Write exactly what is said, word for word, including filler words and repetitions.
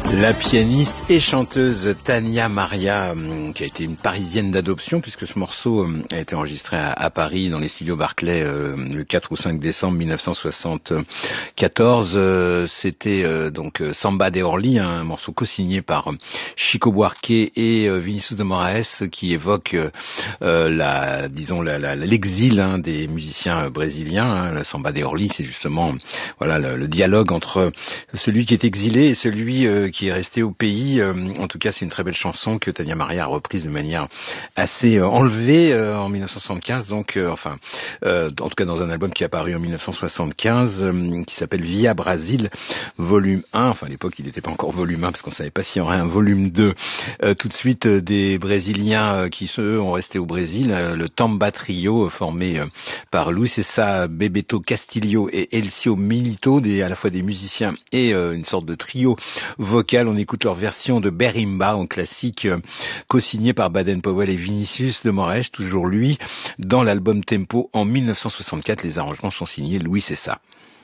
La pianiste et chanteuse Tania Maria, qui a été une Parisienne d'adoption, puisque ce morceau a été enregistré à, à Paris, dans les studios Barclay, euh, le quatre ou cinq décembre mille neuf cent soixante-quatorze. Euh, c'était euh, donc Samba de Orly, hein, un morceau co-signé par Chico Buarque et euh, Vinicius de Moraes, qui évoque euh, la, disons, la, la, l'exil hein, des musiciens brésiliens. Hein. Le Samba de Orly, c'est justement voilà le, le dialogue entre celui qui est exilé et celui euh, qui est resté au pays. Euh, en tout cas, c'est une très belle chanson que Tania Maria a reprise de manière assez euh, enlevée euh, en mille neuf cent soixante-quinze, donc euh, enfin, euh, en tout cas dans un album qui est apparu en mille neuf cent soixante-quinze, euh, qui s'appelle Via Brasil, volume un. Enfin, à l'époque, il n'était pas encore volume un, parce qu'on savait pas s'il y aurait un volume deux. Euh, tout de suite, euh, des Brésiliens euh, qui, eux, ont resté au Brésil, euh, le Tamba Trio, euh, formé euh, par Luis Cessa, Bebeto Castillo et Elcio Milito, des, à la fois des musiciens et euh, une sorte de trio vocal. On écoute leur version de Berimba, en classique, euh, co-signé par Baden-Powell et Vinicius de Moraes, toujours lui, dans l'album Tempo en mille neuf cent soixante-quatre. Les arrangements sont signés Luis Cessa.